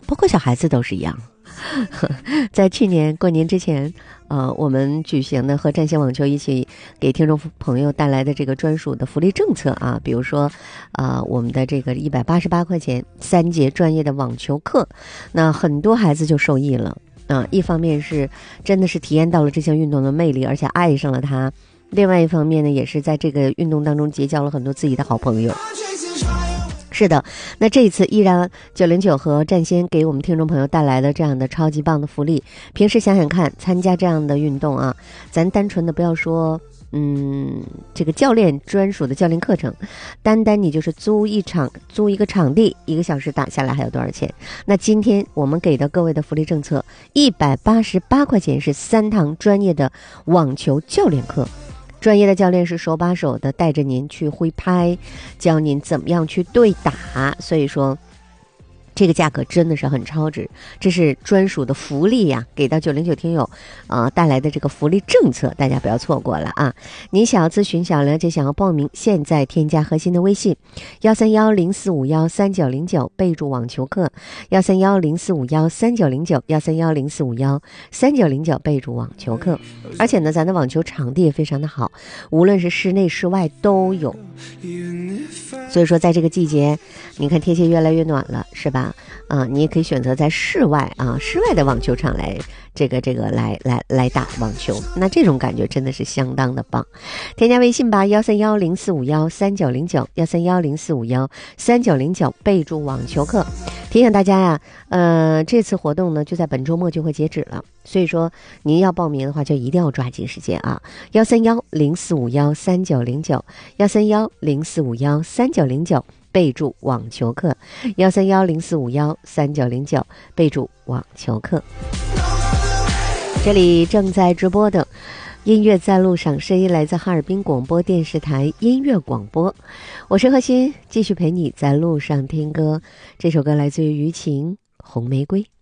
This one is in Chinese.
包括小孩子都是一样。在去年过年之前，我们举行的和战线网球一起给听众朋友带来的这个专属的福利政策啊，比如说，我们的这个188块钱3节专业的网球课，那很多孩子就受益了啊。一方面是真的是体验到了这项运动的魅力，而且爱上了它；另外一方面呢，也是在这个运动当中结交了很多自己的好朋友。是的，那这一次依然909和战先给我们听众朋友带来的这样的超级棒的福利。平时想想看，参加这样的运动啊，咱单纯的不要说这个教练专属的教练课程，单单你就是租一个场地，1个小时打下来还有多少钱？那今天我们给的各位的福利政策，188块钱是3堂专业的网球教练课。专业的教练是手把手的带着您去挥拍，教您怎么样去对打，所以说这个价格真的是很超值，这是专属的福利呀，给到909听友带来的这个福利政策，大家不要错过了啊！您想要咨询、想要了解、想要报名，现在添加核心的微信13104513909，备注网球课13104513909，13104513909，备注网球课。而且呢，咱的网球场地也非常的好，无论是室内室外都有。所以说在这个季节，你看天气越来越暖了，是吧？你也可以选择在室外的网球场来来打网球，那这种感觉真的是相当的棒。添加微信吧，13104513909，13104513909，备注网球课。提醒大家呀，这次活动呢就在本周末就会截止了，所以说您要报名的话就一定要抓紧时间啊！13104513909，13104513909，备注网球课，13104513909，备注网球课。这里正在直播的音乐在路上，声音来自哈尔滨广播电视台音乐广播，我是何欣，继续陪你在路上听歌。这首歌来自于于晴《红玫瑰》。